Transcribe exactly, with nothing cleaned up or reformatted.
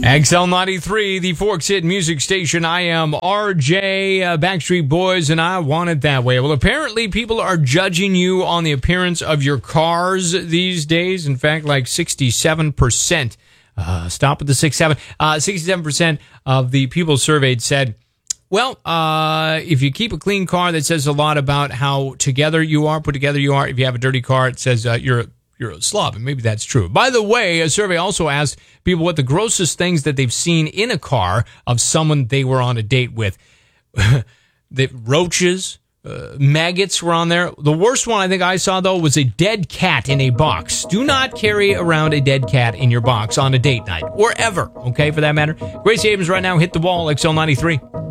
X L ninety-three, the Forks Hit Music Station. I am R J, uh, Backstreet Boys, and I want it that way. Well, apparently people are judging you on the appearance of your cars these days. In fact, like sixty-seven percent. Uh, stop with the six seven. Uh, sixty-seven percent of the people surveyed said, well, uh, if you keep a clean car, that says a lot about how together you are, put together you are. If you have a dirty car, it says uh, you're you're a slob, and maybe that's true. By the way, a survey also asked people what the grossest things that they've seen in a car of someone they were on a date with. The roaches, uh, maggots were on there. The worst one I think I saw, though, was a dead cat in a box. Do not carry around a dead cat in your box on a date night, or ever, okay, for that matter. Gracie Abrams right now, Hit the Wall, X L ninety-three.